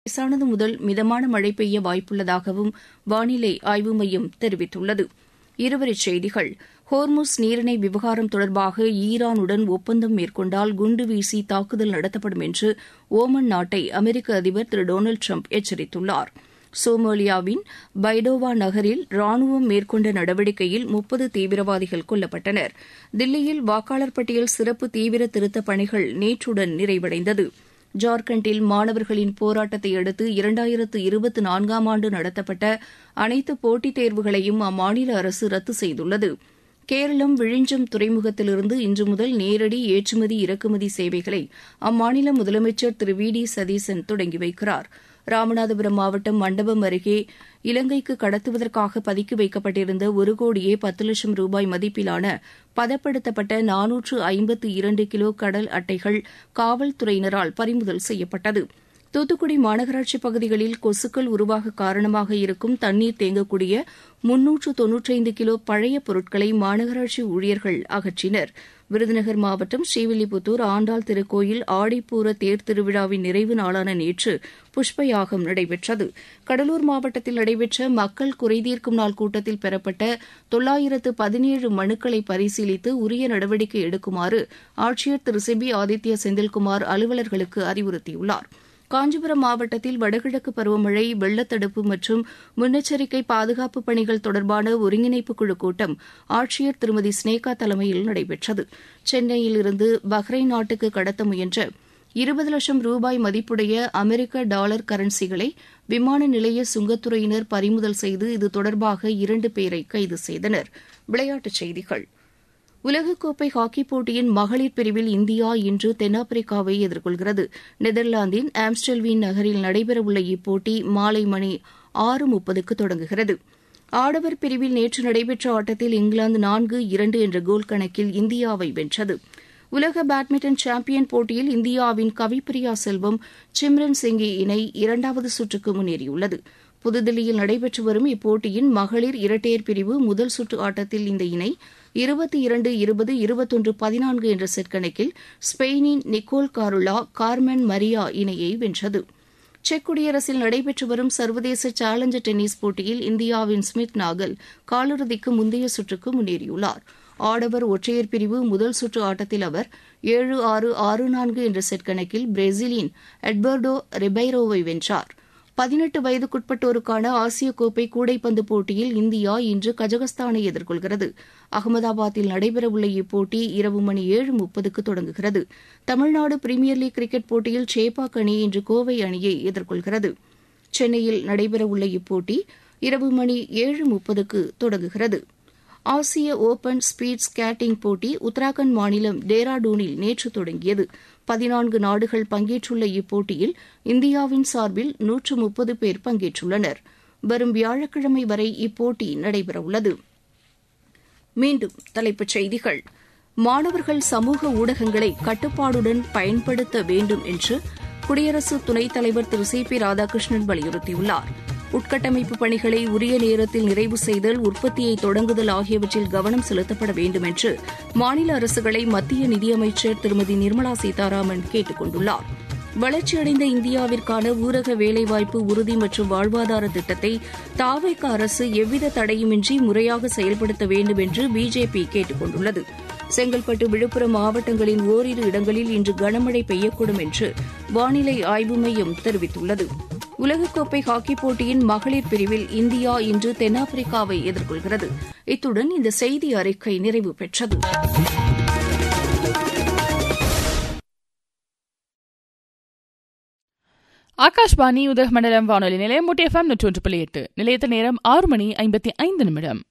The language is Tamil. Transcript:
லேசானது முதல் மிதமான மழை பெய்ய வாய்ப்புள்ளதாகவும் வானிலை ஆய்வு மையம் தெரிவித்துள்ளது. இருவரிச் செய்திகள். ஹோர்முஸ் நீரிணை விவகாரம் தொடர்பாக ஈரானுடன் ஒப்பந்தம் மேற்கொண்டால் குண்டு வீசி தாக்குதல் நடத்தப்படும் என்று ஓமன் நாட்டை அமெரிக்க அதிபர் திரு டொனால்டு ட்ரம்ப் எச்சரித்துள்ளார். சோமாலியாவின் பைடோவா நகரில் ராணுவம் மேற்கொண்ட நடவடிக்கையில் 30 தீவிரவாதிகள் கொல்லப்பட்டனர். தில்லியில் வாக்காளர் பட்டியல் சிறப்பு தீவிர திருத்தப் பணிகள் நேற்றுடன் நிறைவடைந்தது. ஜார்க்கண்டில் மாணவர்களின் போராட்டத்தை அடுத்து 2024ஆம் ஆண்டு நடத்தப்பட்ட அனைத்து போட்டித் தேர்வுகளையும் அம்மாநில அரசு ரத்து செய்துள்ளது. கேரளம் விழிஞ்சம் துறைமுகத்திலிருந்து இன்று முதல் நேரடி ஏற்றுமதி இறக்குமதி சேவைகளை அம்மாநில முதலமைச்சர் திரு வி டி சதீசன் தொடங்கி வைக்கிறார். ராமநாதபுரம் மாவட்டம் மண்டபம் அருகே இலங்கைக்கு கடத்துவதற்காக பதுக்கி வைக்கப்பட்டிருந்த 1,10,00,000 ரூபாய் மதிப்பிலான பதப்படுத்தப்பட்ட 452 கிலோ கடல் அட்டைகள் காவல்துறையினரால் பறிமுதல் செய்யப்பட்டது. தூத்துக்குடி மாநகராட்சி பகுதிகளில் கொசுக்கள் உருவாக காரணமாக இருக்கும் தண்ணீர் தேங்கக்கூடிய 395 கிலோ பழைய பொருட்களை மாநகராட்சி ஊழியர்கள் அகற்றினர். விருதுநகர் மாவட்டம் ஸ்ரீவில்லிபுத்தூர் ஆண்டாள் திருக்கோயில் ஆடிப்பூர தேர் திருவிழாவின் நிறைவு நாளான நேற்று புஷ்பயாகம் நடைபெற்றது. கடலூர் மாவட்டத்தில் நடைபெற்ற மக்கள் குறைதீர்க்கும் நாள் கூட்டத்தில் பெறப்பட்ட 917 மனுக்களை பரிசீலித்து உரிய நடவடிக்கை எடுக்குமாறு ஆட்சியர் திரு சிபி ஆதித்ய செந்தில்குமார் அலுவலர்களுக்கு அறிவுறுத்தியுள்ளார். காஞ்சிபுரம் மாவட்டத்தில் வடகிழக்கு பருவமழை, வெள்ளத்தடுப்பு மற்றும் முன்னெச்சரிக்கை பாதுகாப்பு பணிகள் தொடர்பான ஒருங்கிணைப்பு குழு கூட்டம் ஆட்சியர் திருமதி ஸ்னேகா தலைமையில் நடைபெற்றது. சென்னையிலிருந்து பஹ்ரைன் நாட்டுக்கு கடத்த முயன்ற 20 லட்சம் ரூபாய் மதிப்புடைய அமெரிக்க டாலர் கரன்சிகளை விமான நிலைய சுங்கத்துறையினர் பறிமுதல் செய்து இது தொடர்பாக 2 பேரை கைது செய்தனர். விளையாட்டுச் செய்திகள். உலகக்கோப்பை ஹாக்கிப் போட்டியின் மகளிர் பிரிவில் இந்தியா இன்று தென்னாப்பிரிக்காவை எதிர்கொள்கிறது. நெதர்லாந்தின் ஆம்ஸ்டல்வீன் நகரில் நடைபெறவுள்ள இப்போட்டி மாலை மணி 6:30க்கு தொடங்குகிறது. ஆடவர் பிரிவில் நேற்று நடைபெற்ற ஆட்டத்தில் இங்கிலாந்து 4-2 என்ற கோல் கணக்கில் இந்தியாவை வென்றது. உலக பேட்மிண்டன் சாம்பியன் போட்டியில் இந்தியாவின் கவிப்பிரியா செல்வம், சிம்ரன் சிங்கி இணை 2வது சுற்றுக்கு முன்னேறியுள்ளது. புதுதில்லியில் நடைபெற்று வரும் இப்போட்டியின் மகளிர் இரட்டையர் பிரிவு முதல் சுற்று ஆட்டத்தில் இந்த இணை 22-20, 21-14 என்ற செட் கணக்கில் ஸ்பெயினின் நிக்கோல் காருலா, கார்மென் மரியா இணையை வென்றது. செக் குடியரசில் நடைபெற்று வரும் சர்வதேச சேலஞ்சர் டென்னிஸ் போட்டியில் இந்தியாவின் ஸ்மித் நாகல் காலிறுதிக்கு முந்தைய சுற்றுக்கு முன்னேறியுள்ளார். ஆடவர் ஒற்றையர் பிரிவு முதல் சுற்று ஆட்டத்தில் அவர் 7-6, 6-4 என்ற செட் கணக்கில் பிரேசிலின் எட்பர்டோ ரிபைரோவை வென்றார். 18 வயதுக்குட்பட்டோருக்கான ஆசிய கோப்பை கூடைப்பந்து போட்டியில் இந்தியா இன்று கஜகஸ்தானை எதிர்கொள்கிறது. அகமதாபாத்தில் நடைபெறவுள்ள இப்போட்டி இரவு மணி 7:30க்கு தொடங்குகிறது. தமிழ்நாடு பிரீமியர் லீக் கிரிக்கெட் போட்டியில் சேப்பாக் அணி இன்று கோவை அணியை எதிர்கொள்கிறது. சென்னையில் நடைபெறவுள்ள இப்போட்டி இரவு மணி 7:30க்கு தொடங்குகிறது. ஆசிய ஓபன் ஸ்பீட் ஸ்கேட்டிங் போட்டி உத்தராகண்ட் மாநிலம் டேராடூனில் நேற்று தொடங்கியது. 14 நாடுகள் பங்கேற்றுள்ள இப்போட்டியில் இந்தியாவின் சார்பில் 130 பேர் பங்கேற்றுள்ளனர். வரும் வியாழக்கிழமை வரை இப்போட்டி நடைபெறவுள்ளது. மீண்டும் தலைப்புச் செய்திகள். மாணவர்கள் சமூக ஊடகங்களை கட்டுப்பாடுடன் பயன்படுத்த வேண்டும் என்று குடியரசு துணைத் தலைவர் திரு சி பி ராதாகிருஷ்ணன் வலியுறுத்தியுள்ளார். உட்கட்டமைப்பு பணிகளை உரிய நேரத்தில் நிறைவு செய்தல், உற்பத்தியை தொடங்குதல் ஆகியவற்றில் கவனம் செலுத்தப்பட வேண்டும் என்று மாநில அரசுகளை மத்திய நிதியமைச்சர் திருமதி நிர்மலா சீதாராமன் கேட்டுக் கொண்டுள்ளார். வளர்ச்சியடைந்த இந்தியாவிற்கான ஊரக வேலைவாய்ப்பு உறுதி மற்றும் வாழ்வாதார திட்டத்தை தாவேக அரசு எவ்வித தடையுமின்றி முறையாக செயல்படுத்த வேண்டும் என்று பிஜேபி கேட்டுக் கொண்டுள்ளது. செங்கல்பட்டு, விழுப்புரம் மாவட்டங்களின் ஓரிரு இடங்களில் இன்று கனமழை பெய்யக்கூடும் என்று வானிலை ஆய்வு மையம் தெரிவித்துள்ளது. உலகக்கோப்பை ஹாக்கிப் போட்டியின் மகளிர் பிரிவில் இந்தியா இன்று தென்னாப்பிரிக்காவை எதிர்கொள்கிறது. இத்துடன் இந்த செய்தி அறிக்கை நிறைவு பெற்றது. ஆகாஷ்வாணி உதகமண்டலம் வானொலி நிலையம், முட்டி FM 101.8. நிலையத்த நேரம் 6:55